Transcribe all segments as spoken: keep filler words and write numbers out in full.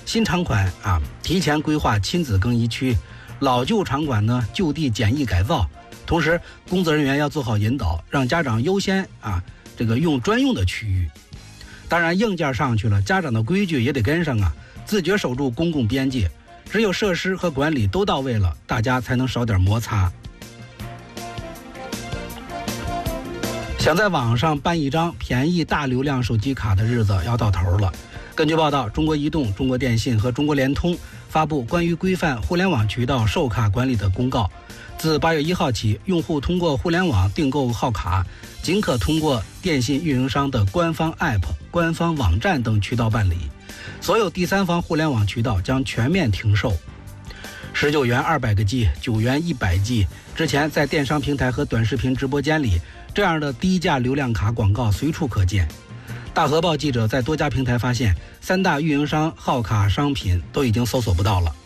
新场馆啊提前规划亲子更衣区，老旧场馆呢就地简易改造。同时，工作人员要做好引导，让家长优先啊这个用专用的区域。当然，硬件上去了，家长的规矩也得跟上啊，自觉守住公共边界。只有设施和管理都到位了，大家才能少点摩擦。想在网上办一张便宜大流量手机卡的日子要到头了。根据报道，中国移动、中国电信和中国联通发布关于规范互联网渠道售卡管理的公告。自八月一号起，用户通过互联网订购号卡，仅可通过电信运营商的官方 App、官方网站等渠道办理，所有第三方互联网渠道将全面停售。十九元二百个 G、九元一百 G， 之前在电商平台和短视频直播间里，这样的低价流量卡广告随处可见。大河报记者在多家平台发现，三大运营商号卡商品都已经搜索不到了。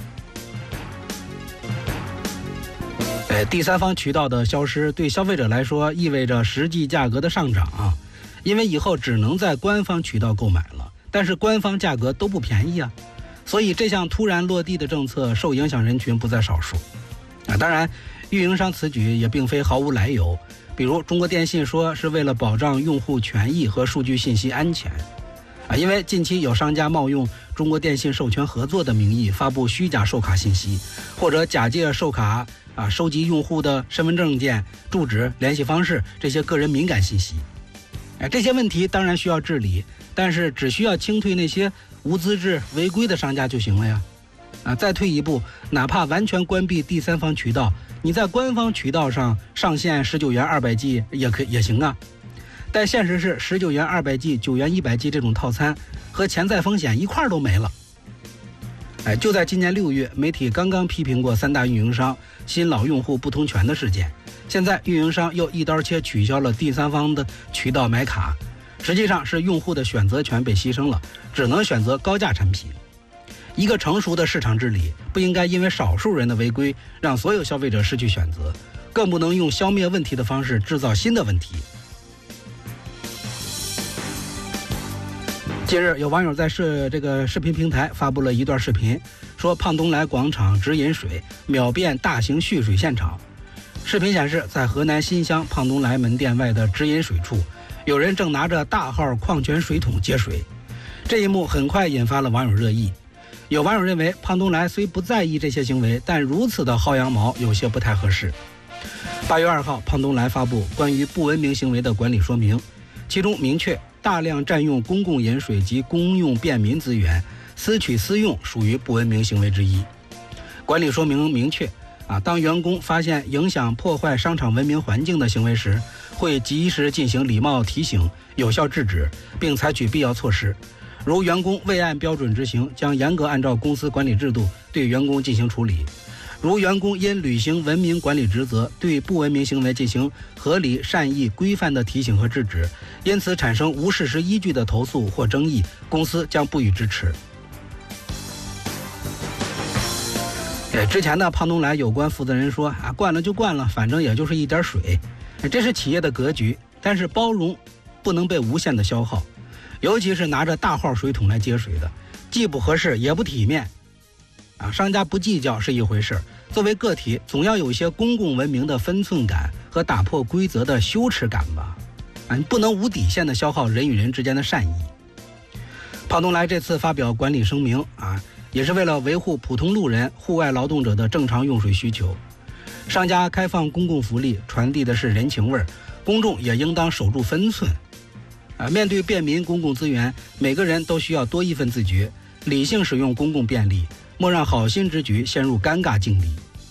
呃，第三方渠道的消失对消费者来说意味着实际价格的上涨啊，因为以后只能在官方渠道购买了，但是官方价格都不便宜啊，所以这项突然落地的政策受影响人群不在少数啊。当然，运营商此举也并非毫无来由，比如中国电信说是为了保障用户权益和数据信息安全啊，因为近期有商家冒用中国电信授权合作的名义发布虚假售卡信息，或者假借售卡啊收集用户的身份证件、住址、联系方式这些个人敏感信息。哎，这些问题当然需要治理，但是只需要清退那些无资质违规的商家就行了呀。啊，再退一步，哪怕完全关闭第三方渠道，你在官方渠道上上线十九元二百 G 也可也行啊。但现实是十九元二百 G、九元一百 G 这种套餐和潜在风险一块都没了。哎，就在今年六月，媒体刚刚批评过三大运营商新老用户不通权的事件，现在运营商又一刀切取消了第三方的渠道买卡，实际上是用户的选择权被牺牲了，只能选择高价产品。一个成熟的市场治理不应该因为少数人的违规让所有消费者失去选择，更不能用消灭问题的方式制造新的问题。近日，有网友在视这个视频平台发布了一段视频，说胖东来广场直饮水秒变大型蓄水现场。视频显示，在河南新乡胖东来门店外的直饮水处，有人正拿着大号矿泉水桶接水。这一幕很快引发了网友热议。有网友认为，胖东来虽不在意这些行为，但如此的薅羊毛有些不太合适。八月二号，胖东来发布关于不文明行为的管理说明，其中明确大量占用公共饮水及公用便民资源，私取私用属于不文明行为之一。管理说明明确啊，当员工发现影响破坏商场文明环境的行为时，会及时进行礼貌提醒，有效制止，并采取必要措施。如员工未按标准执行，将严格按照公司管理制度对员工进行处理。如员工因履行文明管理职责，对不文明行为进行合理、善意、规范的提醒和制止，因此产生无事实依据的投诉或争议，公司将不予支持。哎，之前呢，胖东来有关负责人说啊，灌了就灌了，反正也就是一点水，这是企业的格局，但是包容不能被无限的消耗，尤其是拿着大号水桶来接水的，既不合适也不体面。啊，商家不计较是一回事，作为个体，总要有一些公共文明的分寸感和打破规则的羞耻感吧。啊，你不能无底线的消耗人与人之间的善意。胖东来这次发表管理声明啊，也是为了维护普通路人、户外劳动者的正常用水需求。商家开放公共福利，传递的是人情味儿，公众也应当守住分寸。啊，面对便民公共资源，每个人都需要多一份自觉，理性使用公共便利，莫让好心之举陷入尴尬境地。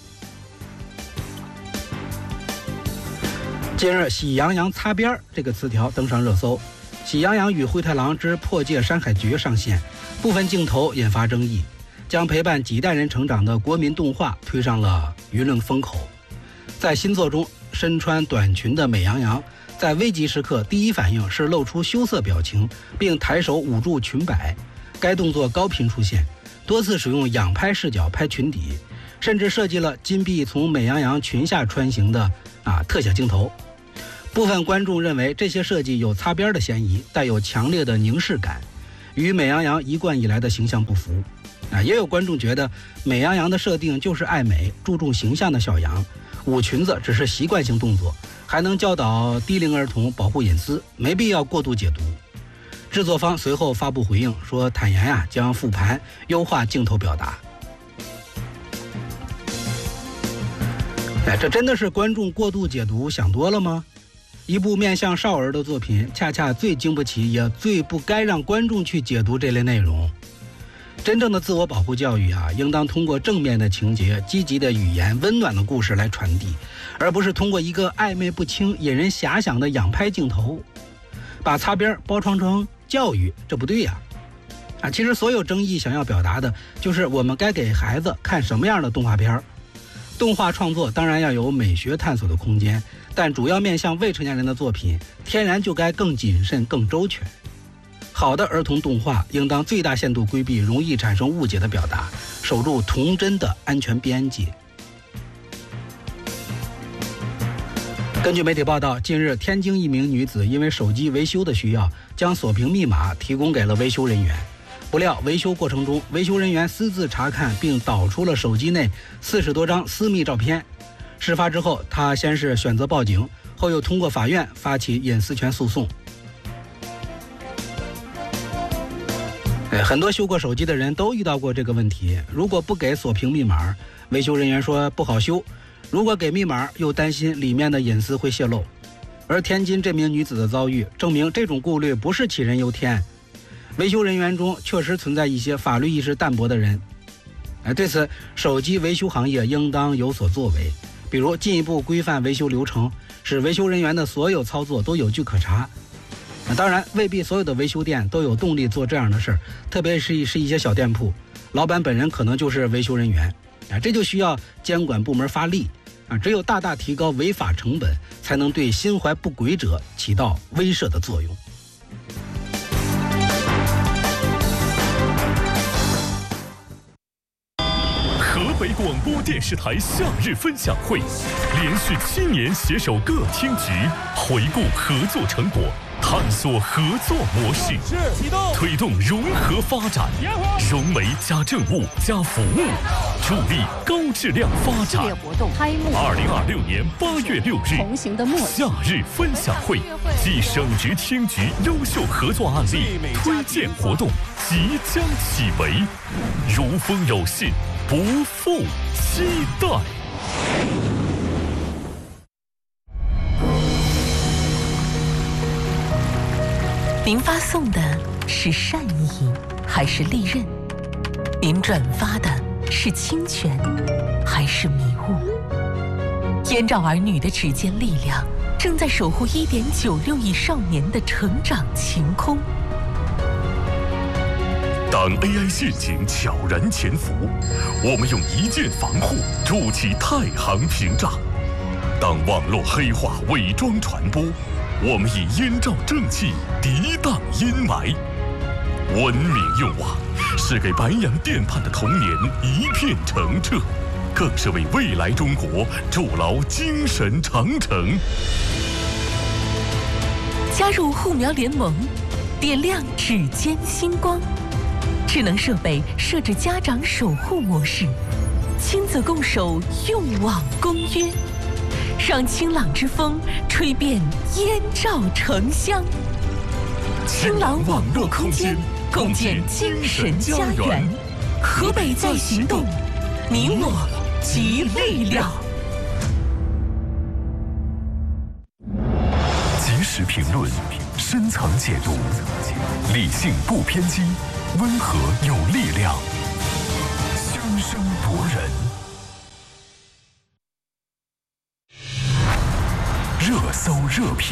近日，喜羊羊擦边这个词条登上热搜。喜羊羊与灰太狼之破戒山海诀上线，部分镜头引发争议，将陪伴几代人成长的国民动画推上了舆论风口。在新作中，身穿短裙的美羊羊在危急时刻第一反应是露出羞涩表情，并抬手捂住裙摆，该动作高频出现，多次使用仰拍视角拍裙底，甚至设计了金币从美羊羊裙下穿行的啊特写镜头。部分观众认为这些设计有擦边的嫌疑，带有强烈的凝视感， 与美羊羊一贯以来的形象不符。啊，也有观众觉得美羊羊的设定就是爱美、注重形象的小羊，舞裙子只是习惯性动作，还能教导低龄儿童保护隐私，没必要过度解读。制作方随后发布回应说，坦言呀、啊、将复盘优化镜头表达。哎，这真的是观众过度解读想多了吗？一部面向少儿的作品，恰恰最经不起，也最不该让观众去解读这类内容。真正的自我保护教育啊，应当通过正面的情节、积极的语言、温暖的故事来传递，而不是通过一个暧昧不清、引人遐想的仰拍镜头，把擦边包装成教育，这不对呀！啊，其实所有争议想要表达的就是我们该给孩子看什么样的动画片。动画创作当然要有美学探索的空间，但主要面向未成年人的作品，天然就该更谨慎、更周全。好的儿童动画应当最大限度规避容易产生误解的表达，守住童真的安全边界。根据媒体报道，近日天津一名女子因为手机维修的需要，将锁屏密码提供给了维修人员。不料维修过程中，维修人员私自查看并导出了手机内四十多张私密照片。事发之后，她先是选择报警，后又通过法院发起隐私权诉讼。很多修过手机的人都遇到过这个问题，如果不给锁屏密码，维修人员说不好修，如果给密码又担心里面的隐私会泄露。而天津这名女子的遭遇证明，这种顾虑不是杞人忧天，维修人员中确实存在一些法律意识淡薄的人。对此，手机维修行业应当有所作为，比如进一步规范维修流程，使维修人员的所有操作都有据可查。当然，未必所有的维修店都有动力做这样的事儿，特别是是一些小店铺，老板本人可能就是维修人员，啊，这就需要监管部门发力，啊，只有大大提高违法成本，才能对心怀不轨者起到威慑的作用。 河北广播电视台夏日分享会，连续七年携手各厅局，回顾合作成果。探索合作模式，推动融合发展，融媒加政务加服务，助力高质量发展。二零二六年八月六日，夏日分享会暨省局厅局优秀合作案例推荐活动即将启围，如风有信，不负期待。 您发送的是善意还是利刃？您转发的是侵权还是迷雾？燕赵儿女的指尖力量正在守护 一点九六亿少年的成长晴空。 当 A I 陷阱悄然潜伏，我们用一键防护筑起太行屏障；当网络黑化伪装传播，我们以燕赵正气涤荡阴霾。文明用网是给白洋淀畔的童年一片澄澈，更是为未来中国筑牢精神长城。 加入护苗联盟，点亮指尖星光。智能设备设置家长守护模式，亲子共守用网公约，让清朗之风吹遍燕赵城乡。清朗网络空间，共建精神家园。河北在行动，你我集力量。 及时评论，深层解读，理性不偏激，温和有力量，声声夺人。热搜热评，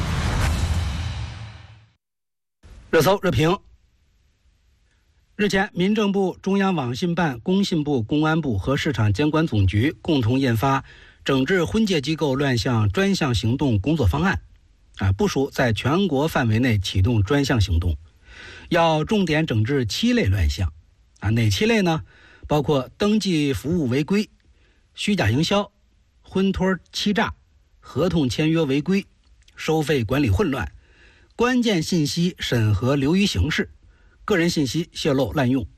热搜热评。日前，民政部、中央网信办、工信部、公安部和市场监管总局共同印发《整治婚介机构乱象专项行动工作方案》，啊，部署在全国范围内启动专项行动，要重点整治七类乱象。啊，哪七类呢？包括登记服务违规、虚假营销、婚托欺诈、合同签约违规、收费管理混乱、关键信息审核流于形式、 个人信息泄露滥用。